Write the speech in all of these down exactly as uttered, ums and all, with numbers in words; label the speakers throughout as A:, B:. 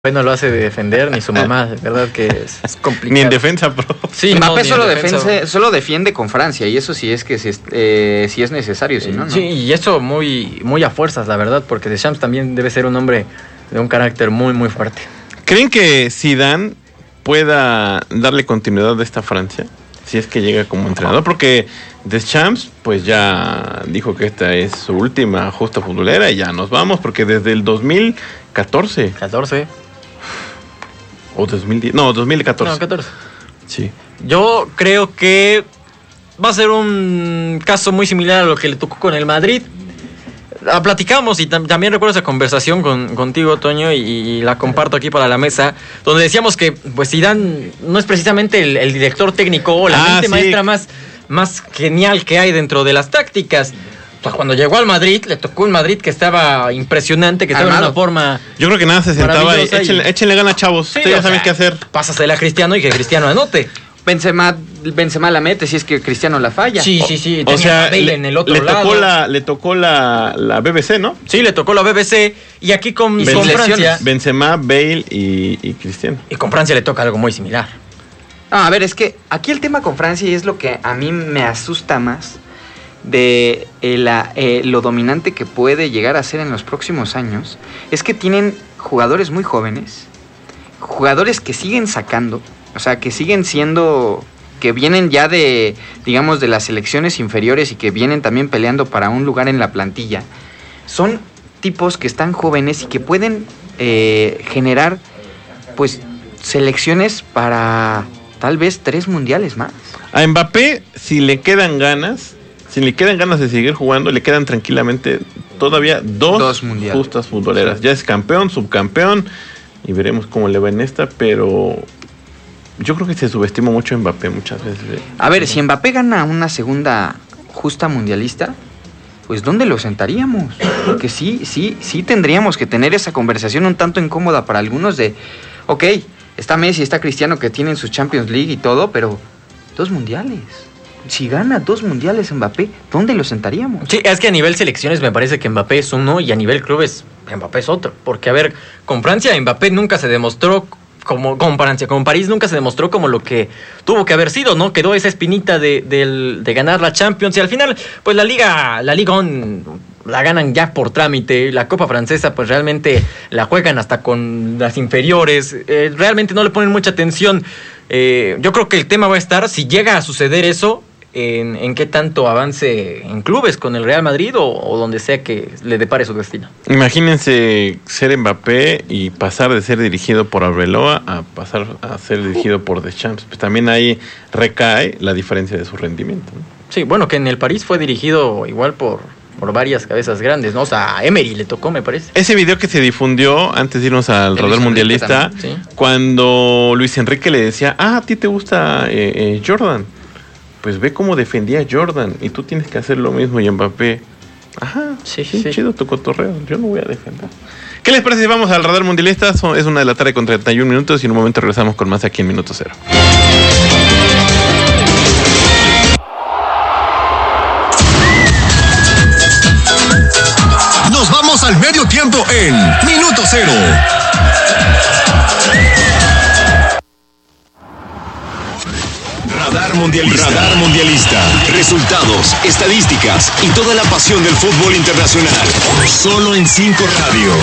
A: no lo hace de defender, ni su mamá, de verdad que es, es complicado.
B: Ni en defensa, bro.
C: Sí, Mbappé no, solo, defensa, solo defiende con Francia, y eso sí es que si es, eh, si es necesario, si no, no.
A: Sí, y eso muy, muy a fuerzas, la verdad, porque Deschamps también debe ser un hombre de un carácter muy, muy fuerte.
B: ¿Creen que Zidane pueda darle continuidad a esta Francia? Si es que llega como entrenador, porque Deschamps pues ya dijo que esta es su última justa futbolera y ya nos vamos, porque desde el dos mil catorce
A: catorce
B: o dos mil diez, no, dos mil catorce.
A: No, catorce.
B: Sí.
A: Yo creo que va a ser un caso muy similar a lo que le tocó con el Madrid. La platicamos y tam- también recuerdo esa conversación con, contigo, Toño, y, y la comparto aquí para la mesa, donde decíamos que pues Zidane no es precisamente el, el director técnico o la
B: ah,
A: mente
B: sí.
A: maestra más, más genial que hay dentro de las tácticas. O sea, cuando llegó al Madrid, le tocó un Madrid que estaba impresionante, que estaba Armado. en una forma...
B: Yo creo que nada se sentaba y échenle, échenle gana, chavos.
A: Sí,
B: Ustedes ya saben qué hacer.
A: Pásasela a Cristiano y que Cristiano anote.
C: Benzema, Benzema la mete si es que Cristiano la falla.
A: Sí, sí, sí.
B: O sea, le,
A: en el otro
B: le tocó
A: lado.
B: la, le tocó la, la B B C, ¿no?
A: Sí, le tocó la B B C y aquí con,
C: y
A: con Francia.
B: Benzema, Bale y, y Cristiano.
A: Y con Francia le toca algo muy similar.
C: No, a ver, es que aquí el tema con Francia y es lo que a mí me asusta más de eh, la, eh, lo dominante que puede llegar a ser en los próximos años, es que tienen jugadores muy jóvenes, jugadores que siguen sacando, o sea, que siguen siendo, que vienen ya de, digamos, de las selecciones inferiores y que vienen también peleando para un lugar en la plantilla. Son tipos que están jóvenes y que pueden eh, generar, pues, selecciones para tal vez tres mundiales más.
B: A Mbappé, si le quedan ganas, si le quedan ganas de seguir jugando, le quedan tranquilamente todavía dos, dos justas futboleras. Sí. Ya es campeón, subcampeón, y veremos cómo le va en esta, pero yo creo que se subestima mucho a Mbappé muchas veces.
C: A ver, si Mbappé gana una segunda justa mundialista, pues ¿dónde lo sentaríamos? Porque sí, sí, sí tendríamos que tener esa conversación un tanto incómoda para algunos de, ok, está Messi, está Cristiano que tienen su Champions League y todo, pero dos mundiales. Si gana dos mundiales Mbappé, ¿dónde lo sentaríamos?
A: Sí, es que a nivel selecciones me parece que Mbappé es uno y a nivel clubes Mbappé es otro. Porque, a ver, con Francia Mbappé nunca se demostró como... Con Francia, con París nunca se demostró como lo que tuvo que haber sido, ¿no? Quedó esa espinita de, de, de ganar la Champions y al final, pues la Liga, la Liga on, la ganan ya por trámite. La Copa Francesa, pues realmente la juegan hasta con las inferiores. Eh, realmente no le ponen mucha atención. Eh, yo creo que el tema va a estar, si llega a suceder eso, En, en qué tanto avance en clubes con el Real Madrid o, o donde sea que le depare su destino.
B: Imagínense ser Mbappé y pasar de ser dirigido por Arbeloa a pasar a ser dirigido por Deschamps. Pues también ahí recae la diferencia de su rendimiento, ¿no?
A: Sí, bueno, que en el París fue dirigido igual por, por varias cabezas grandes, ¿no? O sea, a Emery le tocó, me parece.
B: Ese video que se difundió antes de irnos al radar mundialista,
A: ¿sí?
B: Cuando Luis Enrique le decía, ah, a ti te gusta eh, eh, Jordan. Pues ve cómo defendía a Jordan y tú tienes que hacer lo mismo. Y Mbappé, ajá, sí, sí, sí, chido tu cotorreo, yo no voy a defender. ¿Qué les parece si vamos al radar mundialista? Son, es una de la tarde con treinta y un minutos y en un momento regresamos con más aquí en Minuto Cero.
D: Nos vamos al medio tiempo en Minuto Cero. Radar Mundialista. Radar Mundialista. Resultados, estadísticas y toda la pasión del fútbol internacional. Solo en cinco Radio.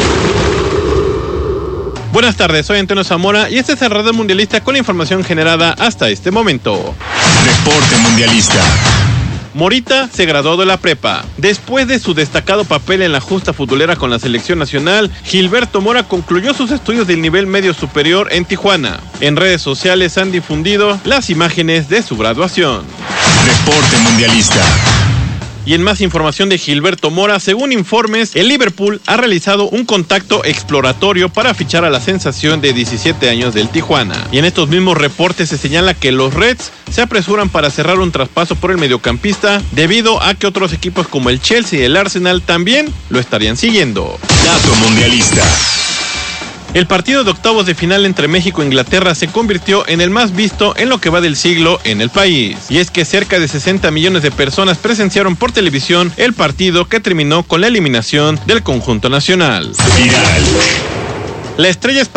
B: Buenas tardes, soy Antonio Zamora y este es el Radar Mundialista con la información generada hasta este momento.
D: Reporte Mundialista.
B: Morita se graduó de la prepa. Después de su destacado papel en la justa futbolera con la selección nacional, Gilberto Mora concluyó sus estudios del nivel medio superior en Tijuana. En redes sociales han difundido las imágenes de su graduación.
D: Reporte Mundialista.
B: Y en más información de Gilberto Mora, según informes, el Liverpool ha realizado un contacto exploratorio para fichar a la sensación de diecisiete años del Tijuana. Y en estos mismos reportes se señala que los Reds se apresuran para cerrar un traspaso por el mediocampista debido a que otros equipos como el Chelsea y el Arsenal también lo estarían siguiendo.
D: Dato Mundialista.
B: El partido de octavos de final entre México e Inglaterra se convirtió en el más visto en lo que va del siglo en el país. Y es que cerca de sesenta millones de personas presenciaron por televisión el partido que terminó con la eliminación del conjunto nacional.
D: Viral.
B: La estrella